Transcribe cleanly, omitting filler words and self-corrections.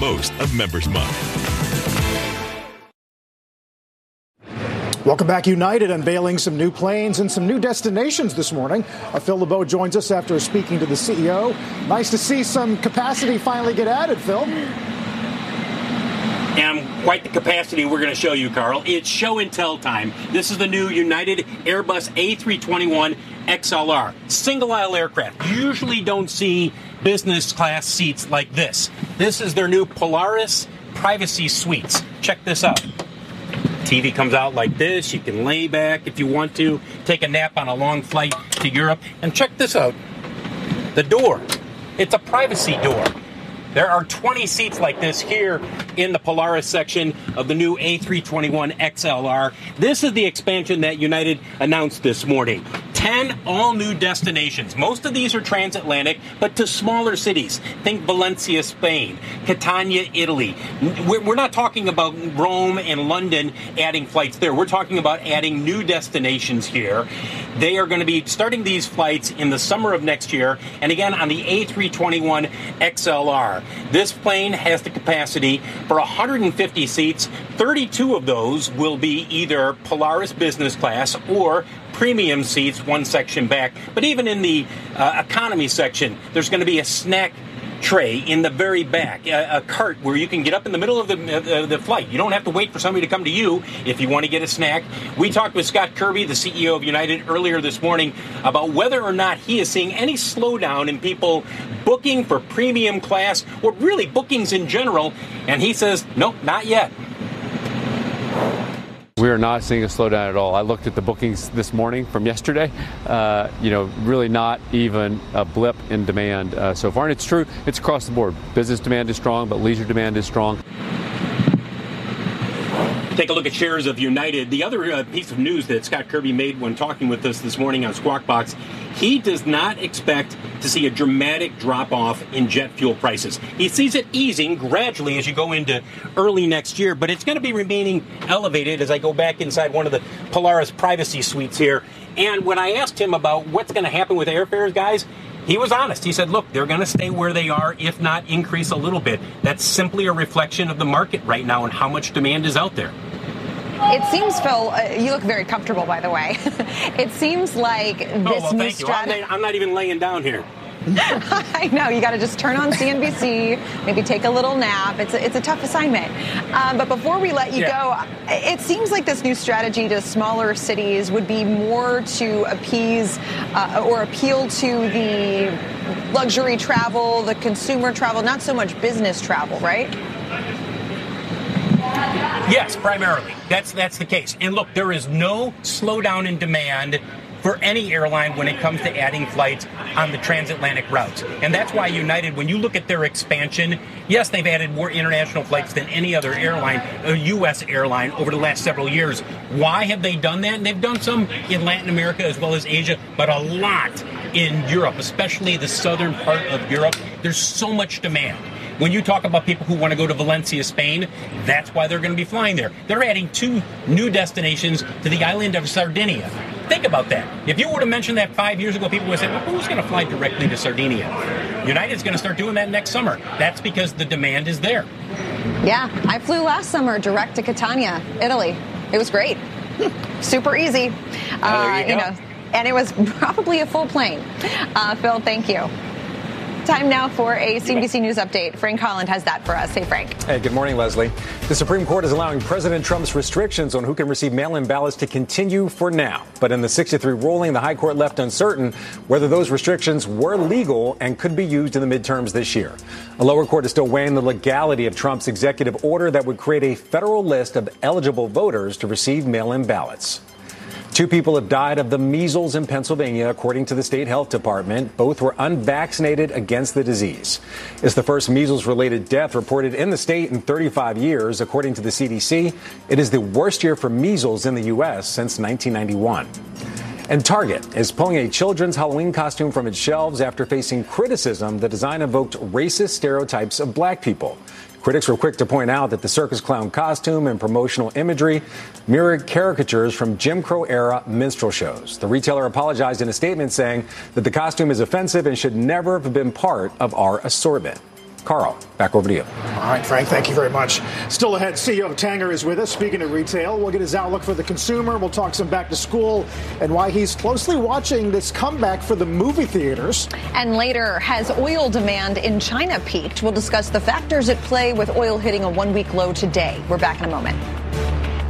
most of Members Month. Welcome back. United unveiling some new planes and some new destinations this morning. Phil LeBeau joins us after speaking to the CEO. Nice to see some capacity finally get added, Phil. And quite the capacity we're going to show you, Carl. It's show and tell time. This is the new United Airbus A321 XLR. Single aisle aircraft. Usually don't see business class seats like this. This is their new Polaris Privacy Suites. Check this out. TV comes out like this. You can lay back if you want to, take a nap on a long flight to Europe. And check this out. The door. It's a privacy door. There are 20 seats like this here in the Polaris section of the new A321 XLR. This is the expansion that United announced this morning. 10 all-new destinations. Most of these are transatlantic, but to smaller cities. Think Valencia, Spain, Catania, Italy. We're not talking about Rome and London adding flights there. We're talking about adding new destinations here. They are going to be starting these flights in the summer of next year, and again on the A321 XLR. This plane has the capacity for 150 seats. 32 of those will be either Polaris business class or premium seats, one section back. But even in the economy section, there's going to be a snack tray in the very back, a cart where you can get up in the middle of the flight. You don't have to wait for somebody to come to you if you want to get a snack. We talked with Scott Kirby, the CEO of United, earlier this morning about whether or not he is seeing any slowdown in people booking for premium class or really bookings in general. And he says, nope, not yet. We are not seeing a slowdown at all. I looked at the bookings this morning from yesterday. Really not even a blip in demand so far. And it's true, it's across the board. Business demand is strong, but leisure demand is strong. Take a look at shares of United. The other piece of news that Scott Kirby made when talking with us this morning on Squawk Box, he does not expect to see a dramatic drop-off in jet fuel prices. He sees it easing gradually as you go into early next year, but it's going to be remaining elevated as I go back inside one of the Polaris Privacy Suites here. And when I asked him about what's going to happen with airfares, guys, he was honest. He said, look, they're going to stay where they are, if not increase a little bit. That's simply a reflection of the market right now and how much demand is out there. It seems, Phil, you look very comfortable, by the way. It seems like this new strategy. I'm not even laying down here. I know. You got to just turn on CNBC, maybe take a little nap. It's a tough assignment. But before we let you go, it seems like this new strategy to smaller cities would be more to appease or appeal to the luxury travel, the consumer travel, not so much business travel, right? Yes, primarily. That's the case. And look, there is no slowdown in demand for any airline when it comes to adding flights on the transatlantic routes. And that's why United, when you look at their expansion, yes, they've added more international flights than any other airline, a U.S. airline, over the last several years. Why have they done that? And they've done some in Latin America as well as Asia, but a lot in Europe, especially the southern part of Europe. There's so much demand. When you talk about people who want to go to Valencia, Spain, that's why they're going to be flying there. They're adding 2 new destinations to the island of Sardinia. Think about that. If you were to mention that 5 years ago, people would say, well, who's going to fly directly to Sardinia? United's going to start doing that next summer. That's because the demand is there. Yeah, I flew last summer direct to Catania, Italy. It was great. Super easy. There you go. And it was probably a full plane. Phil, thank you. Time now for a CNBC News update. Frank Holland has that for us. Hey, Frank. Hey, good morning, Leslie. The Supreme Court is allowing President Trump's restrictions on who can receive mail-in ballots to continue for now. But in the 6-3 ruling, the High Court left uncertain whether those restrictions were legal and could be used in the midterms this year. A lower court is still weighing the legality of Trump's executive order that would create a federal list of eligible voters to receive mail-in ballots. 2 people have died of the measles in Pennsylvania, according to the state health department. Both were unvaccinated against the disease. It's the first measles-related death reported in the state in 35 years. According to the CDC, it is the worst year for measles in the U.S. since 1991. And Target is pulling a children's Halloween costume from its shelves after facing criticism the design evoked racist stereotypes of black people. Critics were quick to point out that the circus clown costume and promotional imagery mirrored caricatures from Jim Crow-era minstrel shows. The retailer apologized in a statement saying that the costume is offensive and should never have been part of our assortment. Carl, back over to you. All right, Frank, thank you very much. Still ahead, CEO of Tanger is with us. Speaking of retail, we'll get his outlook for the consumer. We'll talk some back to school and why he's closely watching this comeback for the movie theaters. And later, has oil demand in China peaked? We'll discuss the factors at play with oil hitting a one-week low today. We're back in a moment.